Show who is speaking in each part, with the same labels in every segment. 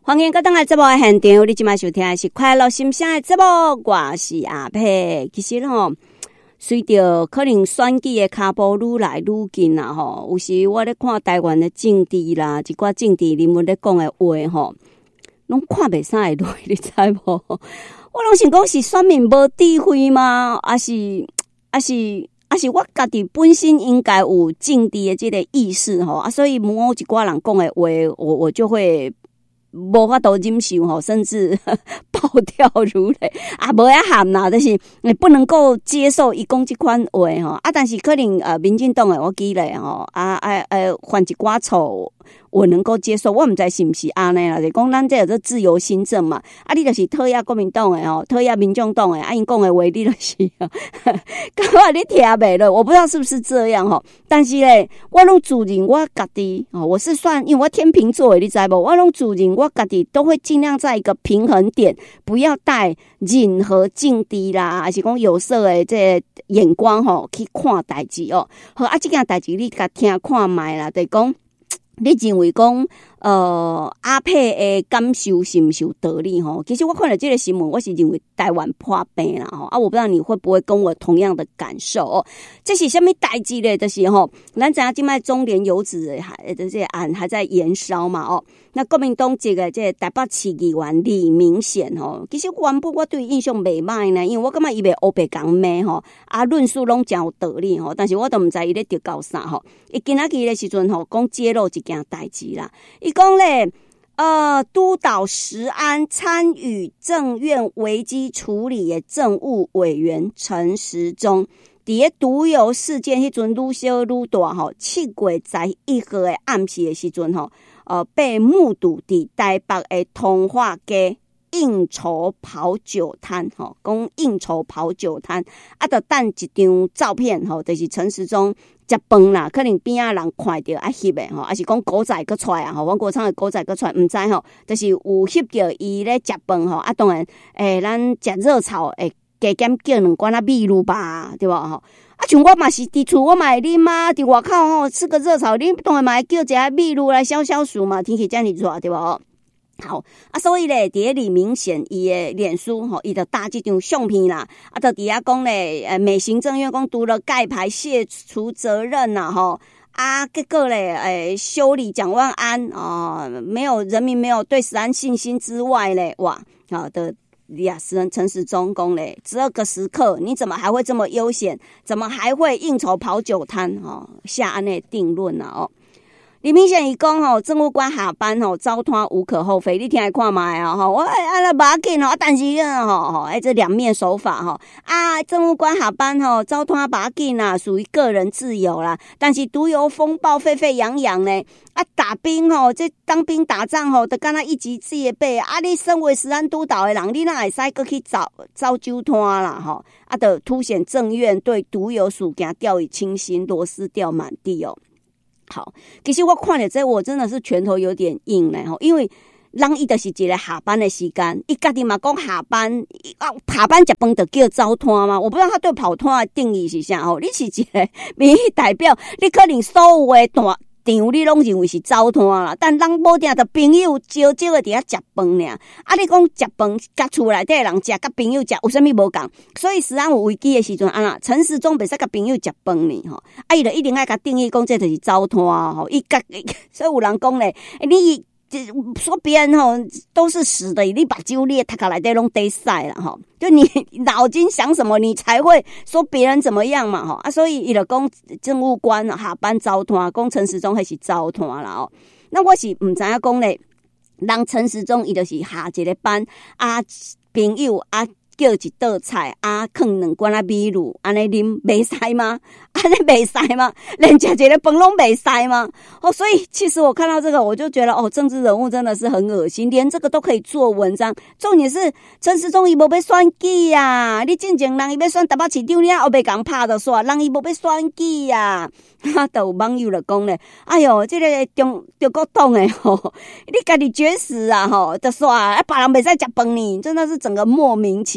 Speaker 1: 欢迎各位登来节目的现场，你今麦收听的是快乐心声的节目，我是阿佩。其实随着可能选举的脚步愈来愈近啦有时我咧看台湾的政治啦，一寡政治人物咧讲的话拢看袂啥会落，你知无？我拢想讲是选民无智慧吗？还是我家己本身应该有政治的这个意识所以某一寡人讲的话，我就会无法度忍受甚至暴跳如雷无遐喊啦，但是不能够接受伊讲这款话但是可能民进党的我记咧犯一寡错我能够接受，我唔知是不是安尼啦，就是讲咱这有自由新政嘛，你就是讨厌国民党的讨厌民众党的因讲的话你就是感觉你听袂落，我不知道是不是这样但是咧我拢自认我家己我是算因为我天秤座的你知无，我拢自认我家己都会尽量在一个平衡点，不要带任何政治啦还是讲有色的这眼光去看代志好这件代志你甲听看卖啦，就是讲你认为讲阿佩的感受是不是有道理其实我看了这个新闻，我是认为台湾破病啦我不知道你会不会跟我同样的感受这是什么代志咧？就是咱知影现在中联游子的这些案还在延烧嘛那国民党这个台北市议员李明显其实原本我对印象袂歹呢，因为我感觉伊袂黑白讲骂论述拢真有道理但是我都唔知伊咧得搞啥伊今仔日的时阵讲揭露一件代志啦，伊讲咧督导食安参与政院危机处理的政务委员陈时中伫毒油事件迄阵愈烧愈大7月11号的暗时的时阵被目睹伫台北的通化街应酬跑酒摊讲应酬跑酒摊就等一张照片就是陈时中食饭啦，可能边仔人看到翕的还是讲古仔佫出来王国昌的古仔佫出来，唔知就是有翕到伊咧食饭当然咱食热炒加减叫2罐米露吧，对吧像我嘛是伫厝我嘛会啉伫外口吃个热炒，你当然嘛会叫一下米露来消消暑嘛，天气这么热，对吧好所以咧伫李明显伊的脸书伊就搭这张相片啦就底下讲咧美行政院讲读了盖牌卸除责任啦结果咧修理蒋万安没有人民没有对食安信心之外咧哇的陈时中讲咧12个时刻你怎么还会这么悠闲，怎么还会应酬跑酒摊下安的定论李明显伊讲政务官下班糟蹋无可厚非，你听来看卖我无要紧但是这两面手法政务官下班糟蹋无要紧属于个人自由啦，但是毒油风暴沸沸扬扬呢打兵这当兵打仗就敢若一级自业辈你身为食安督导的人，你哪会使搁去招酒摊啦就凸显政院对毒油事件掉以轻心，螺丝掉满地好，其实我看了这我真的是拳头有点硬咧因为人伊就是一个下班的时间，伊家己嘛讲下班下班食饭就叫糟摊嘛，我不知道他对跑摊的定义是啥你是一个民意代表，你可能所有的场你拢认为是糟摊啦，但人无定的朋友少少的伫遐食饭尔你讲食饭甲厝内底的人食甲朋友食有啥物无共，所以食安有危机的时阵陈时中袂使甲朋友食饭呢伊就一定爱甲定义讲这就是糟摊伊甲所以有人讲咧你说别人都是死的，你把酒你的头壳内底拢得塞了就你脑筋想什么你才会说别人怎么样嘛所以伊就讲政务官下班糟摊，讲陈时中还是糟摊啦那我是唔知影讲咧，人陈时中伊就是下一个班朋友叫一道菜放2罐米露安尼啉袂使吗？安尼袂使吗？连食一个饭拢袂使吗所以其实我看到这个我就觉得政治人物真的是很恶心，连这个都可以做文章。重点是陈时中伊无要选举你进前人伊要选台北市长，你后袂讲拍就煞，人伊无要选举就有网友就讲咧哎哟这个中国党的你家己绝食就煞别人袂使食饭呢，真的是整个莫名其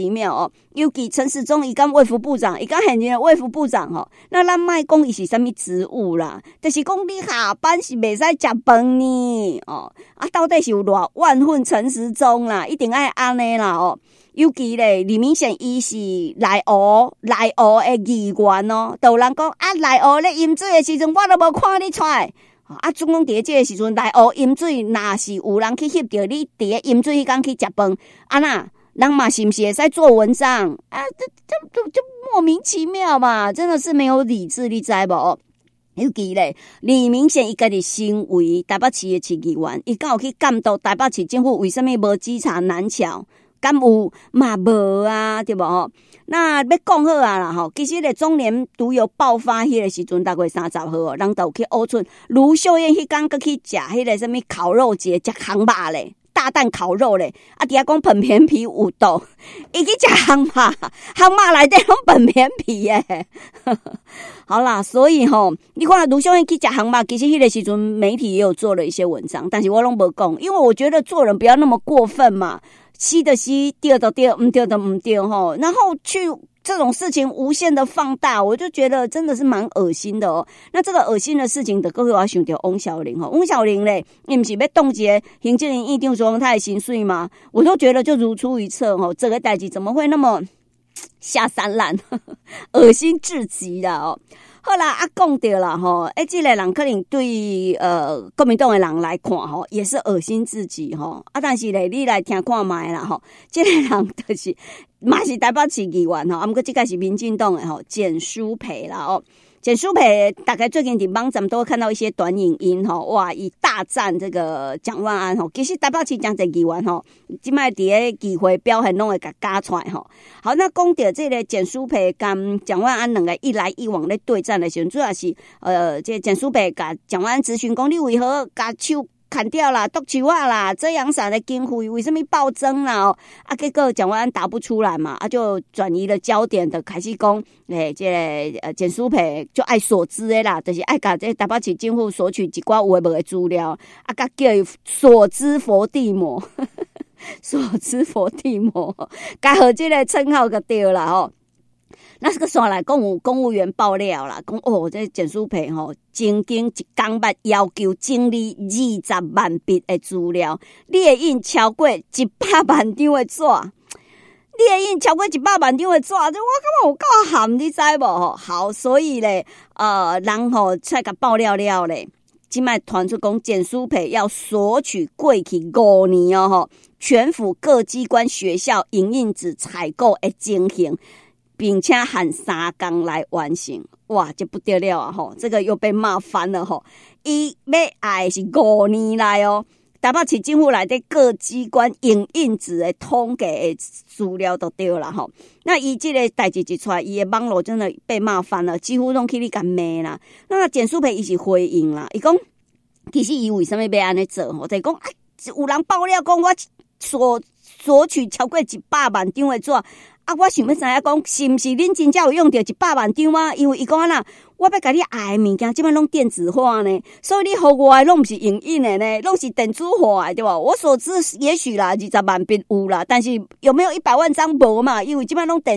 Speaker 1: 妙哦。尤其陈时中伊刚卫福部长，伊刚现任卫福部长吼，那咱莫讲伊是啥物职务啦，就是讲你下班是袂使食饭呢哦。啊，到底是有偌万恨陈时中啦，一定爱安尼啦哦。尤其咧，李明显伊是内湖的议员哦，都有人讲啊，内湖咧饮水的时阵，我都无看你出来。啊，总讲伫这个时阵，内湖饮水，若是有人去翕到你伫咧饮水迄间去食饭，啊那人嘛是不是会使做文章啊？这莫名其妙嘛，真的是没有理智，你知无？尤其咧，李明显伊家己身为台北市的市议员，伊敢有去监督台北市政府为什么无稽查南桥？敢有嘛无啊？对无？那要讲好啊啦吼，其实咧中年毒瘤爆发迄个时阵，大概30号哦，人都去乌村卢秀燕迄天去食迄个什么烤肉节，食烘肉咧，大蛋烤肉咧，啊，底下讲本片皮有毒，伊去食烘肉内底拢本片皮耶。好啦，所以吼，你看卢秀燕去食烘肉，其实迄个时阵媒体也有做了一些文章，但是我拢无讲，因为我觉得做人不要那么过分嘛。吸的吸，对的对，唔对的唔对吼，然后去这种事情无限的放大，我就觉得真的是蛮恶心的哦。那这个恶心的事情的，各位我要想到翁小玲吼，翁小玲嘞，你不是要冻结行政院院长说他的薪水吗？我都觉得就如出一辙吼，这个代志怎么会那么下三滥，恶心至极啦哦。好啦，讲到啦吼，这个人可能对国民党的人来看吼，也是恶心至极吼。但是咧，你来听看卖啦吼，这个人就是嘛是台北市议员吼，不过这个是民进党的吼，简舒培啦哦。简舒培大概最近伫网站都会看到一些短影音吼，哇，以大赞这个蒋万安吼，其实台北市真侪议员吼，即摆伫个议会表现拢会甲加出来吼。好，那讲到这个简舒培跟蒋万安两个一来一往咧对战的时候，主要是这简舒培甲蒋万安咨询讲，你为何甲手砍掉啦，剁手啊啦，遮阳伞的经费为什么暴增啦？哦，结果蒋万安答不出来嘛，就转移了焦点的开始讲，这个简舒培就爱所知的啦，就是爱甲这台北市政府索取一寡有诶无诶资料，甲叫伊所知佛地魔，所知佛地魔，甲好这个称号个对啦吼。那这个线来讲，有公务员爆料啦，讲这简舒培吼，曾经一工捌要求整理20万笔的资料，列印超过100万张的纸，列印超过100万张的纸，这我感觉有够含，你知无？好，所以咧，人吼出来甲爆料了咧，今麦传出讲简舒培要索取过去5年吼，全府各机关学校影印纸采购的情形。并且喊3天来完成，哇，这不得了啊！吼，这个又被骂翻了吼。伊要爱是5年来哦，台北市政府内底各机关影印纸的统计的资料都对啦吼。那伊这个代志一出来，伊的网络真的被骂翻了，几乎拢去你甲骂啦。那简舒培伊是回应啦，伊讲其实伊为什么要安尼做吼？就是讲有人爆料讲我索取超过100万张的纸。我想要知影讲，是不是恁真正有用到100万张吗？因为伊讲啊啦，我要甲你爱的物件，即摆拢电子化呢，所以你互我的拢不是影印的呢，拢是电子化的，对吧？我所知也许啦，20万笔有啦，但是有没有100万张无嘛？因为即摆拢电。